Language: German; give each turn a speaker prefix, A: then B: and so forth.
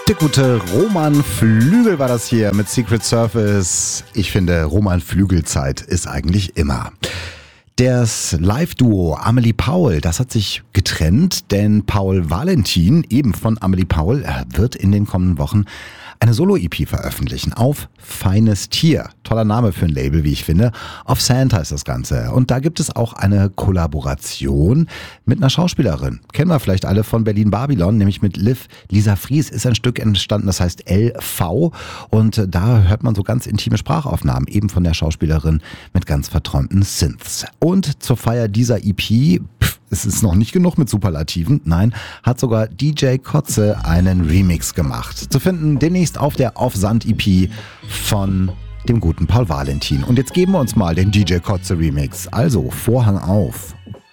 A: Der gute Roman Flügel war das hier mit Secret Service. Ich finde, Roman Flügel-Zeit ist eigentlich immer. Das Live-Duo Amelie Paul, das hat sich getrennt, denn Paul Valentin, eben von Amelie Paul, wird in den kommenden Wochen eine Solo-EP veröffentlichen auf Feines Tier. Toller Name für ein Label, wie ich finde. Auf Santa ist das Ganze. Und da gibt es auch eine Kollaboration mit einer Schauspielerin. Kennen wir vielleicht alle von Berlin Babylon, nämlich mit Liv. Lisa Fries ist ein Stück entstanden, das heißt LV. Und da hört man so ganz intime Sprachaufnahmen, eben von der Schauspielerin mit ganz verträumten Synths. Und zur Feier dieser EP, es ist noch nicht genug mit Superlativen, nein, hat sogar DJ Kotze einen Remix gemacht. Zu finden demnächst auf der Auf Sand EP von dem guten Paul Valentin. Und jetzt geben wir uns mal den DJ Kotze Remix. Also Vorhang auf.